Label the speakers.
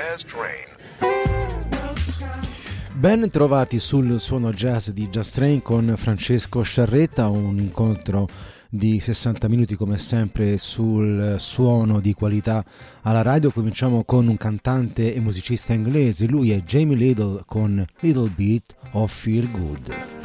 Speaker 1: Jazz Train.
Speaker 2: Ben trovati sul suono jazz di Jazz Train con Francesco Sciarretta, un incontro di 60 minuti come sempre sul suono di qualità alla radio. Cominciamo con un cantante e musicista inglese, lui è Jamie Lidl con Little Bit of Feel Good.